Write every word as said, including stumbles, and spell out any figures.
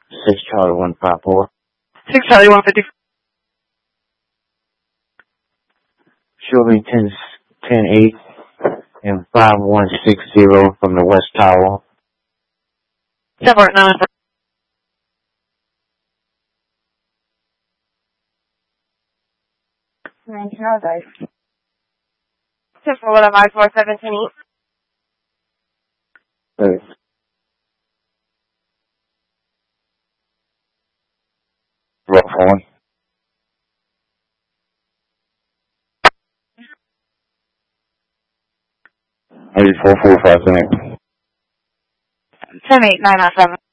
Six Charlie one five four. Six Charlie one fifty. Show me ten ten eight and five one six zero from the West Tower. Separate nine. Nine Paradise. Ten four one five four seventeen eight. Thanks. Rough one. eight four four five seven. Ten eight nine nine seven.